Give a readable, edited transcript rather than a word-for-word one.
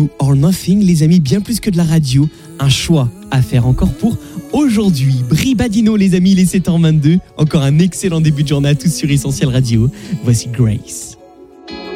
All or Nothing, les amis, bien plus que de la radio. Un choix à faire encore pour aujourd'hui. Bribadino, les amis, il est 7h22. Encore un excellent début de journée à tous sur Essentiel Radio. Voici Grace.